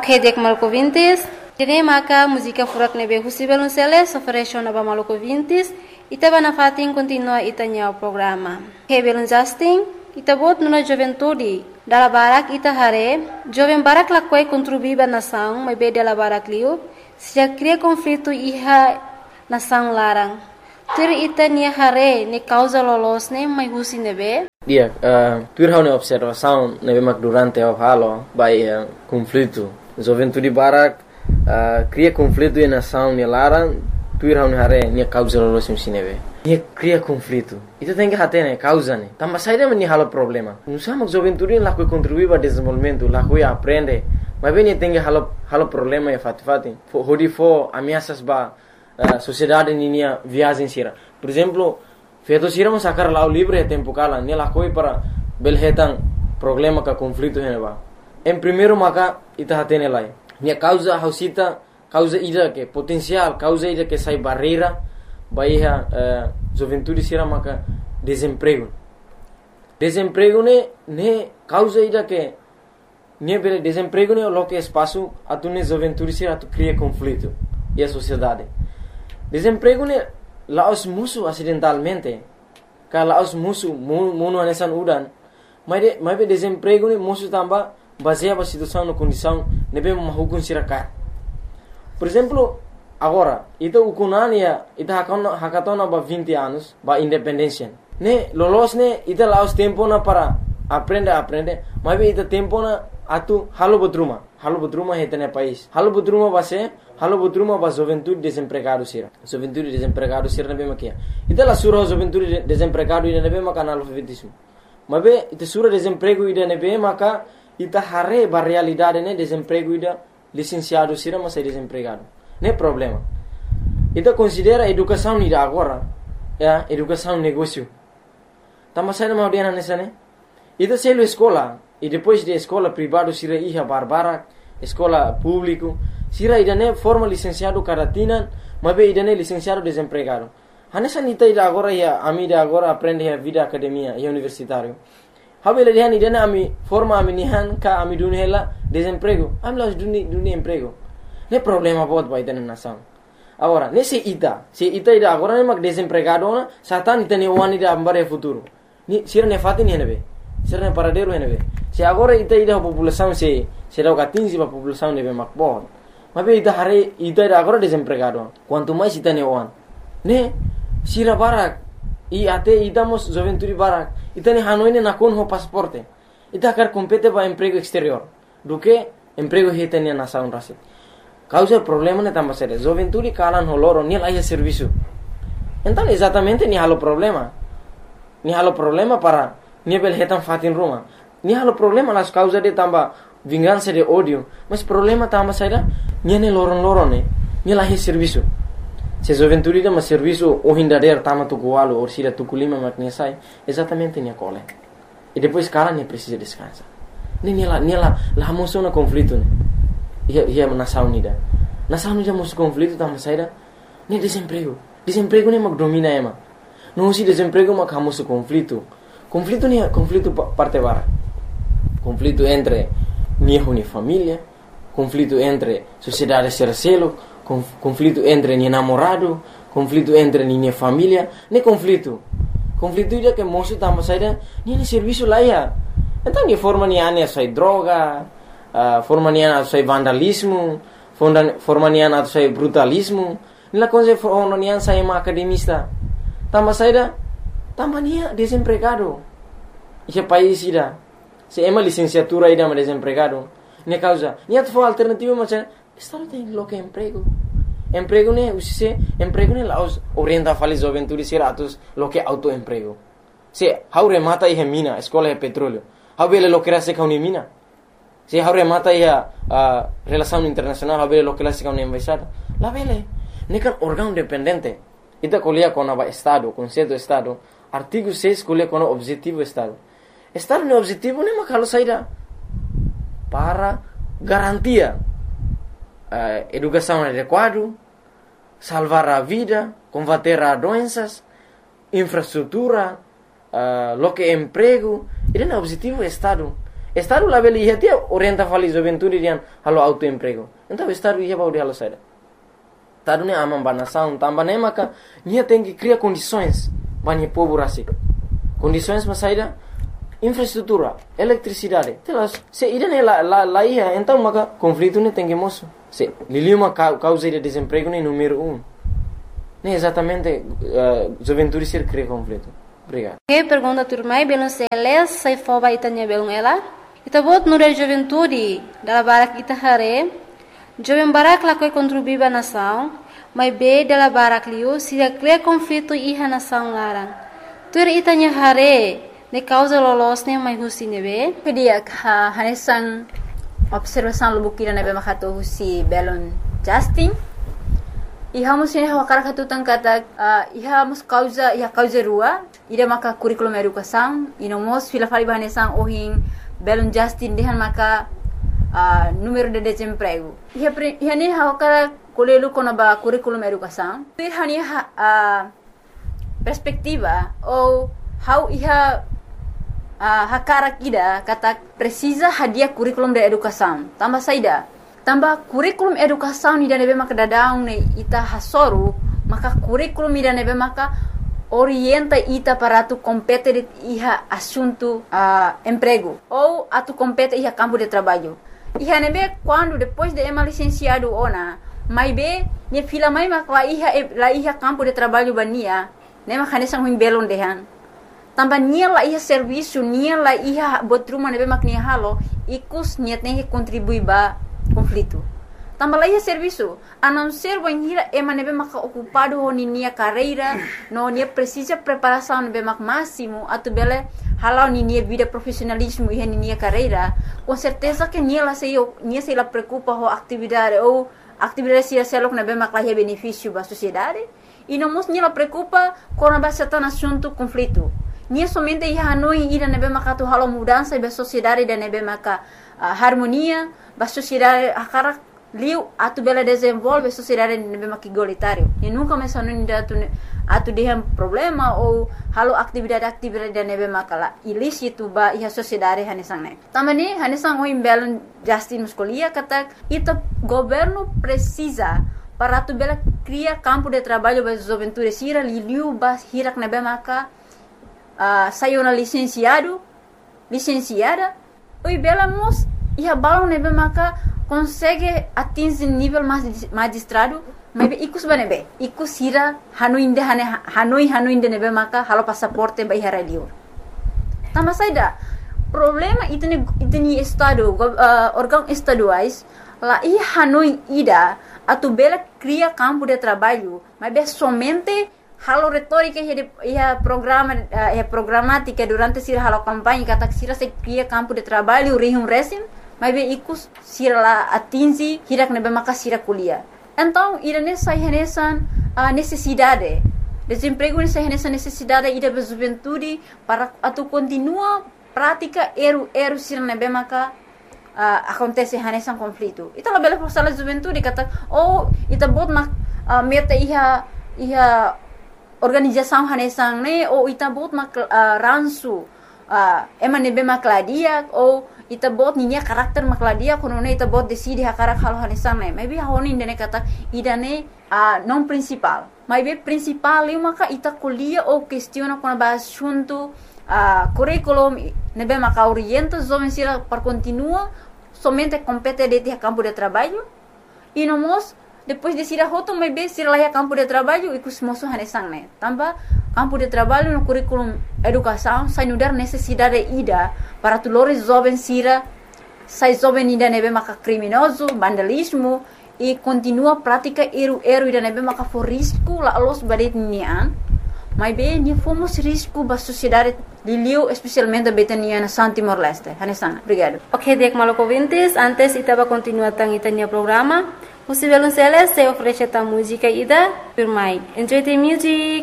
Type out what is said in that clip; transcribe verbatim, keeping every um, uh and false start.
Hedek Malco Vintes, Tine Maka, música furak nebe Husibel Unceles, oferece na Malco Vintes, Itaba na fatin continua itanya o programa. Hebel Justin, Itabot nuna juventude, dala barak ita hare, jovem barak lakwai contribuiba nação, mas be dela barak liu, se já cria conflito iha nação larang. Tur ita ni hare, ni causa lolos ne, mas husi nebe. Dia, uh, tur hau ne observação nebe mak durante o halo, by uh, conflito. Juventude barak uh, cria conflito e nação ni larang, tur hau ne hare, ni causa lolos im sinebe. Ni cria conflito. Itu tem que hate ne causa ne. Tambah saída meni halo problema. Nusa mak juventude lakoi contribuir para desenvolvimento, lakoi aprende. Mas bem tem que halo halo problema e fati fati. Hodi fo ameaças ba uh, sociedade ninia viagem sira. Por exemplo, feito sira mas sacar lá o livre tempo kala, ne lakoi para belhetan problema ka conflito ne ba. Em primeiro maka ita hate ne lai. Ni causa hausita causa ida que potencial, causa ida que sai barreira. Bahia uh, juventude sira maka desemprego. Desemprego ne ne causa ida que ne bele desemprego ne lo que espaço atu ne juventude sira atu cria conflito e a sociedade. Desemprego ne laos musu acidentalmente. Ka laos musu muno anesan udan. Mas de mas be desemprego ne musu tamba baseia a situação no condição ne be mahukun sira ka. Por exemplo, agora, ito ukunania, ito hakatona, hakatona ba vinte anos, ba independência. Ne, lolos ne, ito laos tempo na para aprender, aprender, mas ito tempo na atu halo botruma, halo botruma hete ne país. Halo botruma ba se, halo botruma ba juventude desempregado sira. Juventude desempregado sira nebe makia. Ito la sura juventude desempregado ida nebe maka analfabetismo. Mas be ito sura desemprego ida nebe maka ita hare ba realidade ne desemprego ida licenciado sira mas é desempregado. Não é problema. Então considera a educação de agora, é educação negócio. Tama sai na audiência nessa né? Então se a escola e depois de escola privada sira ia barbara, escola público, sira ida né forma licenciado caratina, mas be ida né licenciado desempregado. Hanessa nita ida agora ia ami ida agora aprende a vida academia e universitário. Habele dia ida né ami forma ami nihan ka ami dunia la desemprego. Ami las dunia dunia emprego. Não é problema bot ba ita na nação. Agora, nesse ita, se ita ida agora ne mag desempregado na, satan ita ne wani da ambare futuro. Ni sira ne fati ne nebe. Sira ne paradero nebe. Se agora ita ida a população se se dá quinze ba população nebe mag bot. Mas be ita hare ita ida agora desempregado. Quanto mais ita ne wan. Ne sira barak e até ita mos juventude barak. Ita ne hanoi ne nakon ho pasaporte. Ita quer compete ba emprego exterior. Do que emprego hita ne nação rasi. Causa problema ne tambah sério. Juventude kalan holoro ni lá serviço. Então exatamente ni halo problema. Ni halo problema para ni bel hetan fatin ruma. Ni halo problema las causa de tambah vingança de ódio. Mas problema tambah sério ni ne loron loron ne ni lá serviço. Se juventude de mas serviço o hindader tama tu gualo ou sira tu kulima makne sai exatamente ni cole. E depois kalan ni precisa descansar. Ni ni lá ni lá lá moção na conflito ne. Ia ia nação unida. Nação unida mos conflito tama saída. Nem desemprego. Desemprego nem mag domina ema. Não se desemprego mag hamos conflito. Conflito nem conflito parte bara. Conflito entre minha uni família, conflito entre sociedade sercelo, conflito entre ni namorado, conflito entre minha família, nem conflito. Conflito ida que moço tama saída, nem serviço lá ia. Então ni forma ni ane sai droga. Uh, forma nian atau sai vandalismo, forma nian atau sai brutalismo. Nila konse forma nian sai ma academista. Tambah saída, tambah nia desempregado. Esse país ida, se ema licenciatura ida ma desempregado. Ne causa, nia tu alternativa macam, estado tem lo que emprego. Emprego ne usise, emprego ne laos orienta fali juventude sira atus lo que autoemprego. Se haure mata ihe mina, escola de petróleo. Haure lo que rase kauni mina. Se haure mata ia uh, relação internacional haver lo que la siga una embaixada la vele nekan órgão dependente ita colia com o estado conceito estado artigo seis colia com o objetivo estado estado no objetivo nem makalo saída para garantia uh, educação adequada salvar a vida combater a doenças infraestrutura uh, lo que emprego ida no objetivo estado Estado lá beli ia tia orienta fali juventude dian halo autoemprego. Então estado ia baudi halo saída. Estado ne amam banação, tambah ne maka nia tem que criar condições bani povo rasi. Condições mas saída infraestrutura, eletricidade. Telas, se ida ne la la la ia, então maka conflito ne tem que moço. Se lili uma causa de desemprego ne número um. Ne exatamente uh, juventude ser cria conflito. Obrigado. Que pergunta turmai belum seles sai foba itanya belum ela. Ita bot nure juventude dalla barak ita hare. Jovem barak la koi contribuiba nação, mas be dalla barak liu se cria conflito iha nação larang. Tur itanya hare ne causa lolos ne mai husi nebe. Kedia ha hanesan observação lubukira nebe makato husi belon Justin. Iha musin hawa karakatu tangkata uh, iha mus causa iha causa rua ida maka curriculum educação ino mos fila fali bahanesan ohin belon Justin dehan maka uh, número de desemprego iha iha ne hawa kara kolelu kono ba curriculum educação iha ni uh, perspectiva ou how iha uh, hakara kida kata precisa hadia curriculum de educação tambah saida tambah kurikulum educação ni dane be maka dadaung ne ita hasoru maka kurikulum ni dane be maka orienta ita para tu compete de iha assunto uh, emprego ou atu compete iha campo de trabalho iha nebe quando depois de ema licenciado ona mai be ne fila mai maka la iha la iha campo de trabalho bania ne maka nesang huim belon dehan tambah nia la iha serviço nia la iha botruma nebe mak nia halo ikus niat ne contribui ba conflito. Tambah lagi serviço, a não ser banhira ema nebe maka ocupado ho ninia carreira, no nia precisa preparação nebe mak máximo, atu bele halau ninia vida profissionalismo e ninia carreira, com certeza que nia la sei nia sei la preocupa ho atividade ou atividade se selok nebe mak la benefício ba sociedade, e não mos nia la preocupa com a base tan assunto conflito. Nia somente ia hanoi ida nebe maka tu halau mudança ba sociedade da nebe maka uh, harmonia ba sociedade akara liu atu bela desenvolve sociedade nebe maka igualitário e nunca mais hanoi da tu atu dehem problema ou halau atividade-atividade da nebe maka la ilícito ba ia sociedade hanesang ne tamani hanesang o imbelon Justin muscolia kata ita governo precisa para tu bela cria campo de trabalho ba juventude sira liu ba hirak nebe maka Uh, saiu na licenciado, licenciada, e bela mos e a bala nebe maka consegue atingir nível magistrado, mas ikus banebe, ikus hira hanoi inde hane hanoi hanoi inde nebe maka halo passaporte ba hira liur. Tama saida problema itene itene estado uh, órgão estaduais lá e hanoi ida atu bela cria campo de trabalho, mas be somente halo retórica e a programa e programática durante sira halo campanha kata sira se cria campo de trabalho rihum resim mas be ikus sira la atingi hirak nebe maka sira kuliah então ira nessa renesan a necessidade desemprego nessa renesan necessidade ida be juventude para atu continua prática eru eru sira nebe maka uh, acontece renesan conflito ita la bela força la juventude kata oh ita bot mak uh, meta iha iha organização hanesang ne ou ita bot mak uh, ransu uh, ema nebe makladia ou ita bot ninya karakter makladia kono ne ita bot decide hakarak halo hanesang ne maybe honi ndene kata idane uh, non principal maybe principal eu maka ita kuliah ou questiona kono ba assunto uh, curriculum nebe maka orienta jovem sira para continua somente compete de campo de trabalho e no mos depois de sira hoto mai be sira lá campo de trabalho e kus moso hanesang ne tambah campo de trabalho no curriculum educação sai nudar necessidade ida para tulores jovem sira sai jovem ida nebe maka criminoso vandalismo e continua prática eru eru ida nebe maka for risco la los badet nian mai be ni fomos risco ba sociedade liliu especialmente betania na Santimor Leste hanesang obrigado. Ok, dek maloko vintes antes itaba continua tang itania programa. Você vê se oferece a música ida, por mais. Enjoy the music.